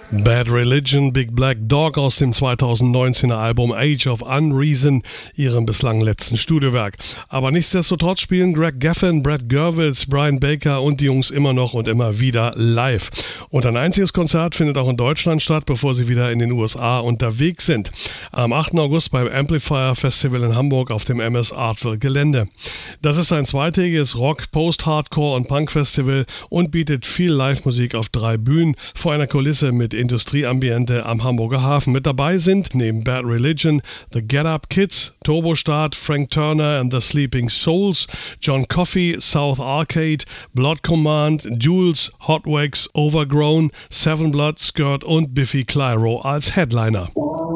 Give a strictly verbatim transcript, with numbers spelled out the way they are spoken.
Bad Religion, Big Black Dog aus dem zweitausendneunzehner Album Age of Unreason, ihrem bislang letzten Studiowerk. Aber nichtsdestotrotz spielen Greg Gaffin, Brad Gurewitz, Brian Baker und die Jungs immer noch und immer wieder live. Und ein einziges Konzert findet auch in Deutschland statt, bevor sie wieder in den U S A unterwegs sind. Am achten August beim Amplifier Festival in Hamburg auf dem M S Artville Gelände. Das ist ein zweitägiges Rock-, Post-Hardcore- und Punk-Festival und bietet viel Live-Musik auf drei Bühnen vor einer Kulisse mit Industrieambiente am Hamburger Hafen. Mit dabei sind neben Bad Religion The Get Up Kids, Turbostart, Frank Turner and the Sleeping Souls, John Coffey, South Arcade, Blood Command, Jules, Hot Wax, Overgrown, Seven Blood, Skirt und Biffy Clyro als Headliner.